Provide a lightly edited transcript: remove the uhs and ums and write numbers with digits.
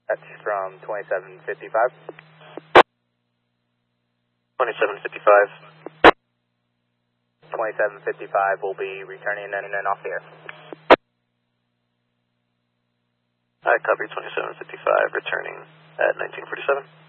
That's from 2755. 2755. 2755 will be returning and off the air. I copy 2755, returning at 1947.